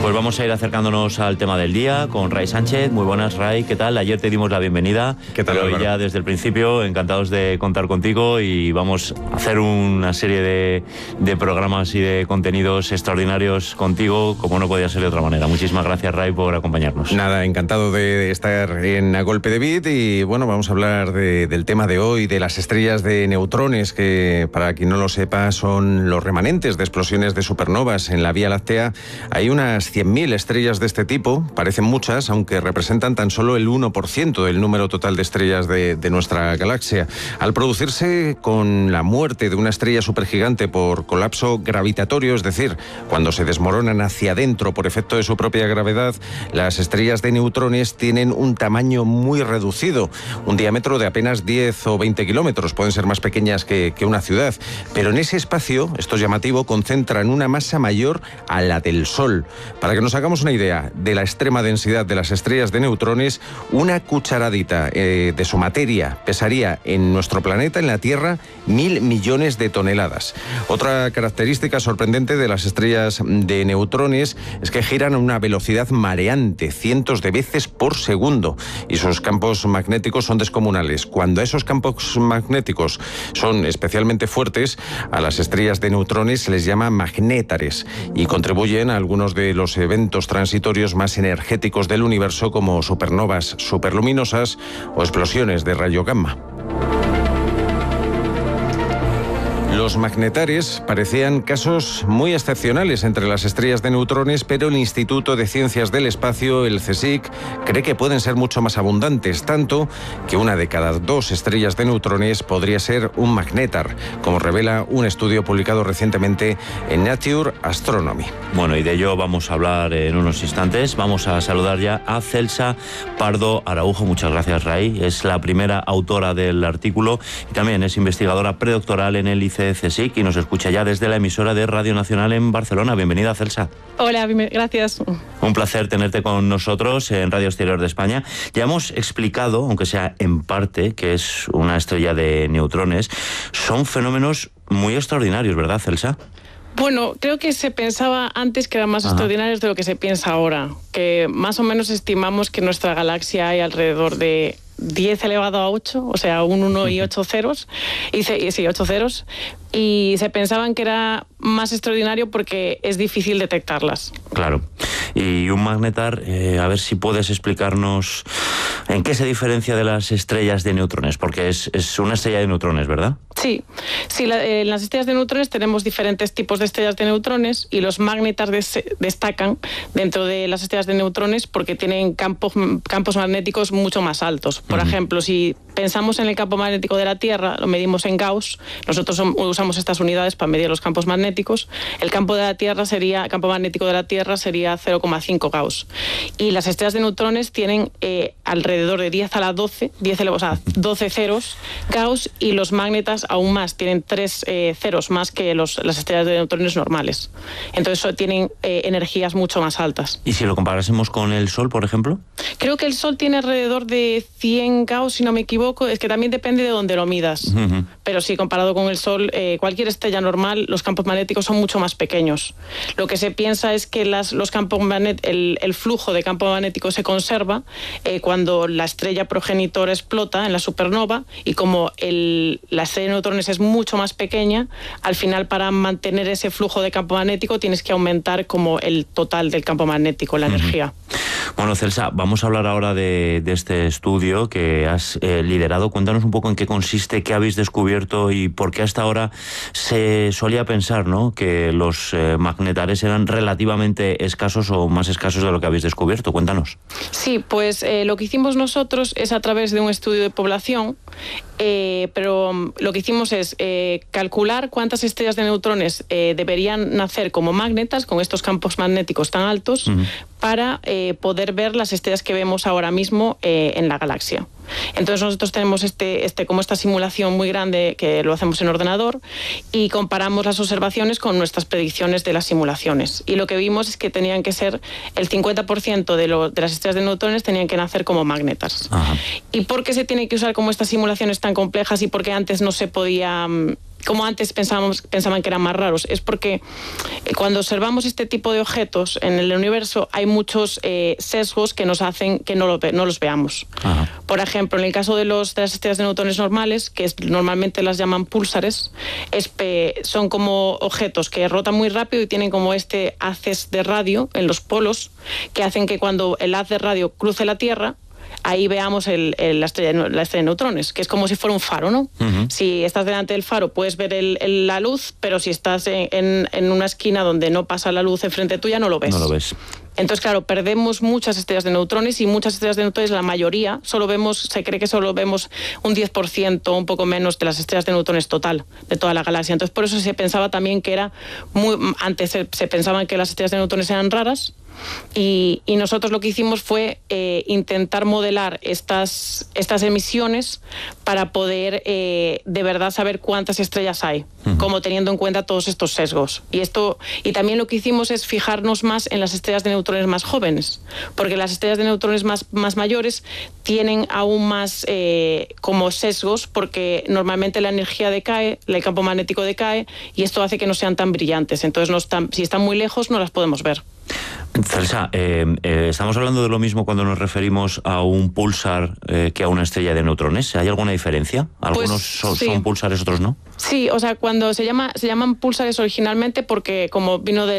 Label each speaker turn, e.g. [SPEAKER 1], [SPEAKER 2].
[SPEAKER 1] Pues vamos a ir acercándonos al tema del día con Ray Sánchez. Muy buenas, Ray, ¿qué tal? Ayer te dimos la bienvenida.
[SPEAKER 2] ¿Qué tal,
[SPEAKER 1] pero
[SPEAKER 2] Álvaro?
[SPEAKER 1] ya desde el principio encantados de contar contigo y vamos a hacer una serie de programas y de contenidos extraordinarios contigo, como no podía ser de otra manera. Muchísimas gracias, Ray, por acompañarnos.
[SPEAKER 2] Nada, encantado de estar en A Golpe de Beat y bueno, vamos a hablar del tema de hoy, de las estrellas de neutrones, que para quien no lo sepa son los remanentes de explosiones de supernovas en la Vía Láctea. Hay unas 100.000 estrellas de este tipo, parecen muchas, aunque representan tan solo el 1% del número total de estrellas de nuestra galaxia. Al producirse con la muerte de una estrella supergigante por colapso gravitatorio, es decir, cuando se desmoronan hacia adentro por efecto de su propia gravedad, las estrellas de neutrones tienen un tamaño muy reducido, un diámetro de apenas 10 o 20 kilómetros, pueden ser más pequeñas que una ciudad, pero en ese espacio, esto es llamativo, concentran una masa mayor a la del Sol. Para que nos hagamos una idea de la extrema densidad de las estrellas de neutrones, una cucharadita de su materia pesaría en nuestro planeta, en la Tierra, 1.000 millones de toneladas. Otra característica sorprendente de las estrellas de neutrones es que giran a una velocidad mareante, cientos de veces por segundo, y sus campos magnéticos son descomunales. Cuando esos campos magnéticos son especialmente fuertes, a las estrellas de neutrones se les llama magnétares y contribuyen a algunos de los eventos transitorios más energéticos del universo, como supernovas superluminosas o explosiones de rayo gamma. Los magnetares parecían casos muy excepcionales entre las estrellas de neutrones, pero el Instituto de Ciencias del Espacio, el CSIC, cree que pueden ser mucho más abundantes, tanto que una de cada 2 estrellas de neutrones podría ser un magnetar, como revela un estudio publicado recientemente en Nature Astronomy.
[SPEAKER 1] Bueno, y de ello vamos a hablar en unos instantes. Vamos a saludar ya a Celsa Pardo Araujo. Muchas gracias, Ray. Es la primera autora del artículo y también es investigadora predoctoral en el CSIC y nos escucha ya desde la emisora de Radio Nacional en Barcelona. Bienvenida, Celsa.
[SPEAKER 3] Hola, gracias.
[SPEAKER 1] Un placer tenerte con nosotros en Radio Exterior de España. Ya hemos explicado, aunque sea en parte, que es una estrella de neutrones. Son fenómenos muy extraordinarios, ¿verdad, Celsa?
[SPEAKER 3] Bueno, creo que se pensaba antes que eran más extraordinarios de lo que se piensa ahora. Que más o menos estimamos que en nuestra galaxia hay alrededor de 10 elevado a 8, o sea, un 1 y 8 ceros, sí, 8 ceros, y se pensaban que era más extraordinario porque es difícil detectarlas.
[SPEAKER 1] Claro. Y un magnetar, a ver si puedes explicarnos en qué se diferencia de las estrellas de neutrones, porque es una estrella de neutrones, ¿verdad?
[SPEAKER 3] Sí, en las estrellas de neutrones tenemos diferentes tipos de estrellas de neutrones y los magnetars destacan dentro de las estrellas de neutrones porque tienen campos magnéticos mucho más altos. Por ejemplo, si pensamos en el campo magnético de la Tierra, lo medimos en Gauss, nosotros usamos estas unidades para medir los campos magnéticos, el campo magnético de la Tierra sería 0,5 Gauss. Y las estrellas de neutrones tienen alrededor de 10 a la 12, 12 ceros Gauss, y los magnetas aún más, tienen 3 ceros más que las estrellas de neutrones normales. Entonces tienen energías mucho más altas.
[SPEAKER 1] ¿Y si lo comparásemos con el Sol, por ejemplo?
[SPEAKER 3] Creo que el Sol tiene alrededor de 100 Gauss, si no me equivoco. Es que también depende de dónde lo midas. Pero sí, comparado con el Sol, cualquier estrella normal, los campos magnéticos son mucho más pequeños. Lo que se piensa es que los campos el flujo de campo magnético se conserva cuando la estrella progenitora explota en la supernova, y como la estrella de neutrones es mucho más pequeña, al final para mantener ese flujo de campo magnético tienes que aumentar como el total del campo magnético, la energía.
[SPEAKER 1] Bueno, Celsa, vamos a hablar ahora de este estudio que has liderado. Cuéntanos un poco en qué consiste, qué habéis descubierto y por qué hasta ahora se solía pensar, ¿no?, que los magnetares eran relativamente escasos o más escasos de lo que habéis descubierto. Cuéntanos.
[SPEAKER 3] Sí, pues lo que hicimos nosotros es a través de un estudio de población, pero lo que hicimos es calcular cuántas estrellas de neutrones deberían nacer como magnetas con estos campos magnéticos tan altos para poder ver las estrellas que vemos ahora mismo en la galaxia. Entonces nosotros tenemos como esta simulación muy grande que lo hacemos en ordenador y comparamos las observaciones con nuestras predicciones de las simulaciones. Y lo que vimos es que tenían que ser el 50% de las estrellas de neutrones tenían que nacer como magnetas. ¿Y por qué se tiene que usar como estas simulaciones tan complejas y por qué antes no se podía como antes pensaban que eran más raros, es porque cuando observamos este tipo de objetos en el universo hay muchos sesgos que nos hacen que no los veamos. Ajá. Por ejemplo, en el caso de las estrellas de neutrones normales, que normalmente las llaman púlsares, son como objetos que rotan muy rápido y tienen como haces de radio en los polos que hacen que cuando el haz de radio cruce la Tierra, ahí veamos la estrella de neutrones, que es como si fuera un faro, ¿no? Uh-huh. Si estás delante del faro puedes ver la luz, pero si estás en una esquina donde no pasa la luz enfrente tuya, no lo ves.
[SPEAKER 1] No lo ves.
[SPEAKER 3] Entonces, claro, perdemos muchas estrellas de neutrones y muchas estrellas de neutrones, la mayoría, se cree que solo vemos un 10%, un poco menos de las estrellas de neutrones total, de toda la galaxia. Entonces, por eso se pensaba también que antes se pensaban que las estrellas de neutrones eran raras, y nosotros lo que hicimos fue intentar modelar estas emisiones para poder de verdad saber cuántas estrellas hay, como teniendo en cuenta todos estos sesgos. Y también lo que hicimos es fijarnos más en las estrellas de neutrones más jóvenes, porque las estrellas de neutrones más mayores tienen aún más como sesgos, porque normalmente la energía decae, el campo magnético decae, y esto hace que no sean tan brillantes. Entonces, si están muy lejos, no las podemos ver.
[SPEAKER 1] Celsa, ¿estamos hablando de lo mismo cuando nos referimos a un púlsar que a una estrella de neutrones? ¿Hay alguna diferencia? ¿Algunos son púlsares, otros no?
[SPEAKER 3] Sí, o sea, cuando se llaman púlsares originalmente porque como vino de